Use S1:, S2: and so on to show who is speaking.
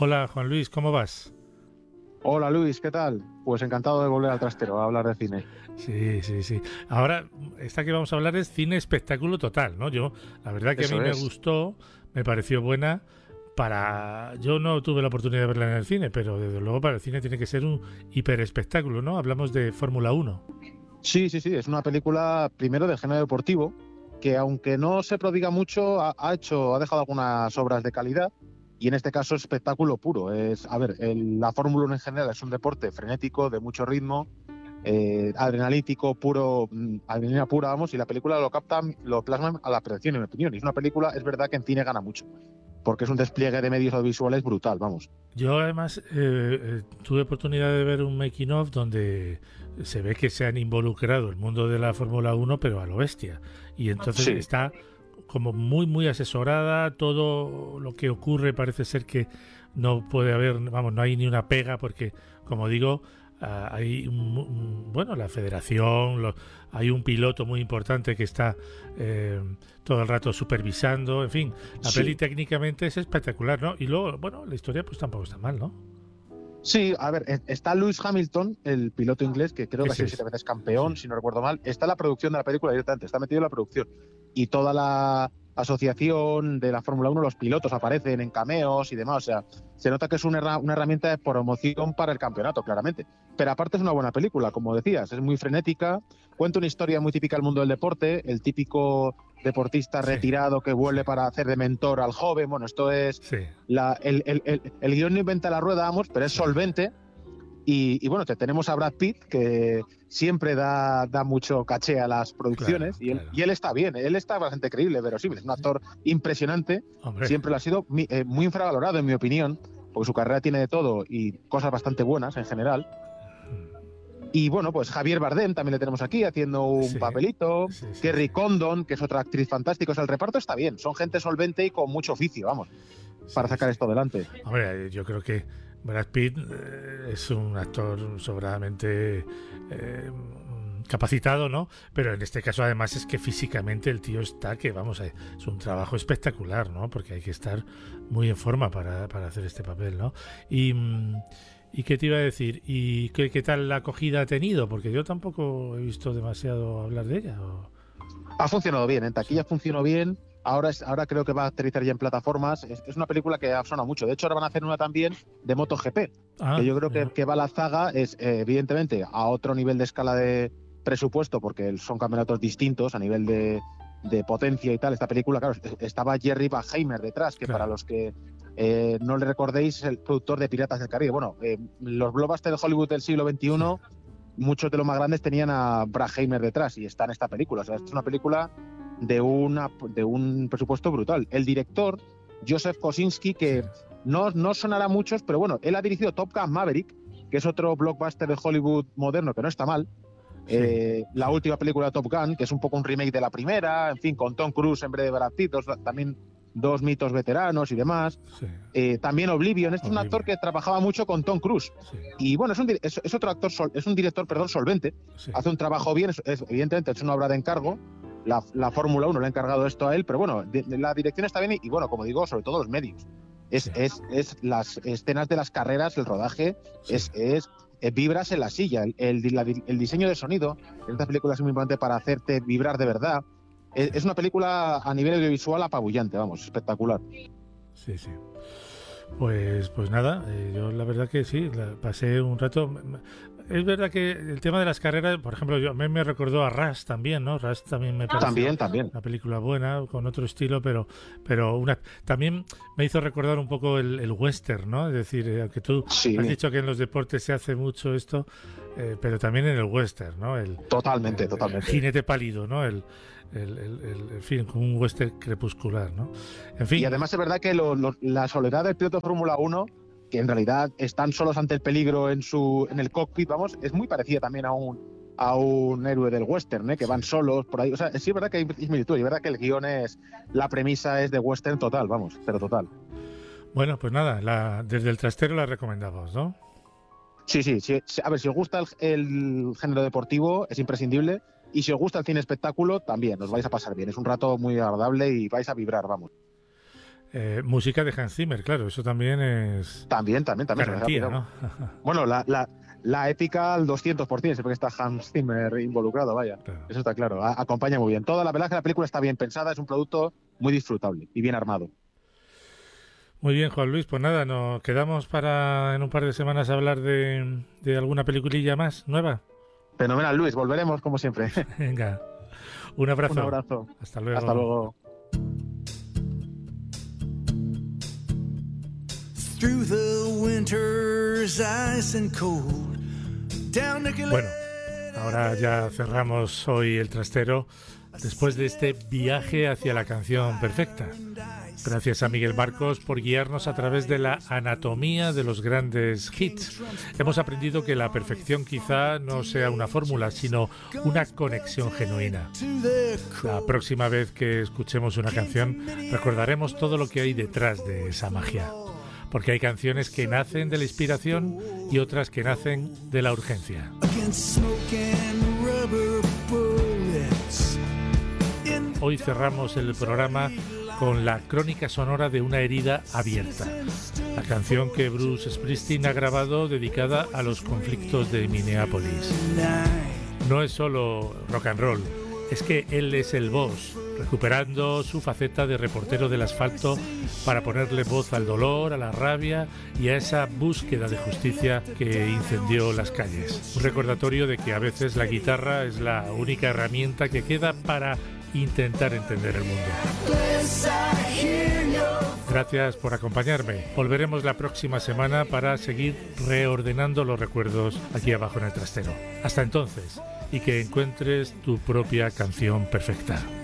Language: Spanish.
S1: Hola Juan Luis, ¿cómo vas?
S2: Hola Luis, ¿qué tal? Pues encantado de volver al trastero a hablar de cine.
S1: Sí, sí, sí. Ahora, esta que vamos a hablar es cine espectáculo total, ¿no? La verdad que a mí
S2: Eso
S1: me
S2: es.
S1: gustó, me pareció buena Yo no tuve la oportunidad de verla en el cine, pero desde luego para el cine tiene que ser un hiper espectáculo, ¿no? Hablamos de Fórmula Uno.
S2: Sí, sí, sí, es una película primero del género deportivo que aunque no se prodiga mucho, ha dejado algunas obras de calidad y en este caso es espectáculo puro. La Fórmula 1 en general es un deporte frenético, de mucho ritmo, adrenalítico, puro, adrenalina pura, vamos, y la película lo capta, lo plasma a la perfección, en mi opinión. Y es una película, es verdad que en cine gana mucho, porque es un despliegue de medios audiovisuales brutal, vamos.
S1: Yo además tuve oportunidad de ver un making of donde se ve que se han involucrado el mundo de la Fórmula Uno, pero a lo bestia. Y entonces
S2: Sí.
S1: está como muy, muy asesorada. Todo lo que ocurre parece ser que no puede haber, vamos, no hay ni una pega porque, como digo, bueno, la federación, hay un piloto muy importante que está todo el rato supervisando, en fin, la peli
S2: Sí.
S1: técnicamente es espectacular, ¿no? Y luego, bueno, la historia pues tampoco está mal, ¿no?
S2: Sí, a ver, está Lewis Hamilton, el piloto inglés, que creo que ha
S1: Ese
S2: sido 7 veces campeón,
S1: sí,
S2: si no recuerdo mal. Está en la producción de la película directamente, está metido en la producción. Y toda la asociación de la Fórmula 1, los pilotos aparecen en cameos y demás. O sea, se nota que es una herramienta de promoción para el campeonato, claramente. Pero aparte es una buena película, como decías, es muy frenética, cuenta una historia muy típica del mundo del deporte, el típico deportista
S1: sí,
S2: retirado que
S1: sí,
S2: vuelve para hacer de mentor al joven. Bueno, esto es
S1: sí,
S2: el guión no inventa la rueda, vamos, pero es
S1: sí,
S2: solvente. Y bueno, tenemos a Brad Pitt, que siempre da mucho caché a las
S1: claro,
S2: producciones,
S1: claro.
S2: y él está bien, él está bastante creíble, verosímil, es un actor impresionante,
S1: Hombre,
S2: siempre lo ha sido, muy infravalorado en mi opinión, porque su carrera tiene de todo y cosas bastante buenas en general. Y bueno, pues Javier Bardem también le tenemos aquí haciendo un
S1: sí,
S2: papelito,
S1: sí, sí, sí.
S2: Kerry Condon, que es otra actriz fantástica, o sea, el reparto está bien, son gente solvente y con mucho oficio, vamos,
S1: Sí,
S2: para sacar
S1: sí.
S2: esto adelante.
S1: Hombre, yo creo que Brad Pitt es un actor sobradamente capacitado, ¿no? Pero en este caso además es que físicamente el tío está que, vamos, es un trabajo espectacular, ¿no? Porque hay que estar muy en forma para hacer este papel, ¿no? Y, ¿y qué te iba a decir? ¿Y qué tal la acogida ha tenido? Porque yo tampoco he visto demasiado hablar de ella.
S2: Ha funcionado bien, en
S1: Sí.
S2: taquilla funcionó bien. Ahora creo que va a aterrizar ya en plataformas. Es una película que ha sonado mucho. De hecho, ahora van a hacer una también de MotoGP, que
S1: Ah,
S2: yo creo
S1: mira.
S2: que va la zaga, es evidentemente a otro nivel de escala de presupuesto, porque son campeonatos distintos a nivel de potencia y tal. Esta película, claro, estaba Jerry Bruckheimer detrás, que para
S1: Claro.
S2: los que no le recordéis, es el productor de Piratas del Caribe. Bueno, los blockbusters de Hollywood del siglo
S1: Sí.
S2: XXI, muchos de los más grandes tenían a Bruckheimer detrás y está en esta película. O sea, es una película de un presupuesto brutal. El director, Joseph Kosinski,
S1: Sí.
S2: que no sonará a muchos, pero bueno, él ha dirigido Top Gun Maverick, que es otro blockbuster de Hollywood moderno que no está mal.
S1: Sí.
S2: La
S1: Sí.
S2: última película de Top Gun, que es un poco un remake de la primera, en fin, con Tom Cruise en vez de Brad Pitt, también dos mitos veteranos y demás.
S1: Sí.
S2: También Oblivion, este es un actor
S1: Oblivion.
S2: que trabajaba mucho con Tom Cruise.
S1: Sí.
S2: Y bueno, es otro actor, es un director, perdón, solvente,
S1: Sí.
S2: hace un trabajo bien, evidentemente es una obra de encargo, la Fórmula 1 le ha encargado esto a él, pero bueno, la dirección está bien y bueno, como digo, sobre todo los medios.
S1: Sí.
S2: Es las escenas de las carreras, el rodaje,
S1: Sí.
S2: vibras en la silla, el diseño de sonido en esta película es muy importante para hacerte vibrar de verdad.
S1: Sí.
S2: Es una película a nivel audiovisual apabullante, vamos, espectacular.
S1: Sí, sí. Pues nada, yo la verdad que sí, pasé un rato. Es verdad que el tema de las carreras, por ejemplo, a mí me recordó a Rush también, ¿no? Rush también me pareció
S2: También.
S1: una película buena, con otro estilo, pero también me hizo recordar un poco el western, ¿no? Es decir, aunque tú has
S2: Sí,
S1: dicho que en los deportes se hace mucho esto, pero también en el western, ¿no? El
S2: totalmente.
S1: jinete pálido, ¿no? En fin, con un western crepuscular, ¿no? En
S2: Y
S1: fin,
S2: además es verdad que la soledad del piloto de Fórmula 1, que en realidad están solos ante el peligro en el cockpit, vamos, es muy parecida también a un héroe del western, que
S1: sí.
S2: van solos por ahí. O sea, sí es verdad que hay similitud, y es verdad que la premisa es de western total, vamos, pero total.
S1: Bueno, pues nada, desde el trastero la recomendamos, ¿no?
S2: Sí, sí, sí, a ver, si os gusta el género deportivo, es imprescindible. Y si os gusta el cine espectáculo, también, os vais a pasar bien. Es un rato muy agradable y vais a vibrar, vamos.
S1: Música de Hans Zimmer, claro, eso también es
S2: También.
S1: garantía, ¿no?
S2: Bueno, la épica al 200%, siempre que está Hans Zimmer involucrado, vaya.
S1: Claro.
S2: Eso está claro, acompaña muy bien. Toda la verdad es que la película está bien pensada, es un producto muy disfrutable y bien armado.
S1: Muy bien, Juan Luis, pues nada, nos quedamos para en un par de semanas hablar de alguna peliculilla más nueva.
S2: Fenomenal, Luis, volveremos como siempre.
S1: Venga, un abrazo.
S2: Un abrazo.
S1: Hasta luego.
S2: Hasta luego.
S3: Through the winter's ice and cold, down to
S1: Bueno, ahora ya cerramos hoy el trastero después de este viaje hacia la canción perfecta. Gracias a Miguel Marcos por guiarnos a través de la anatomía de los grandes hits. Hemos aprendido que la perfección quizá no sea una fórmula, sino una conexión genuina. La próxima vez que escuchemos una canción, recordaremos todo lo que hay detrás de esa magia. Porque hay canciones que nacen de la inspiración y otras que nacen de la urgencia. Hoy cerramos el programa con la crónica sonora de una herida abierta, la canción que Bruce Springsteen ha grabado dedicada a los conflictos de Minneapolis. No es solo rock and roll, es que él es el boss, recuperando su faceta de reportero del asfalto para ponerle voz al dolor, a la rabia y a esa búsqueda de justicia que incendió las calles. Un recordatorio de que a veces la guitarra es la única herramienta que queda para intentar entender el mundo. Gracias por acompañarme. Volveremos la próxima semana para seguir reordenando los recuerdos aquí abajo en el trastero. Hasta entonces, y que encuentres tu propia canción perfecta.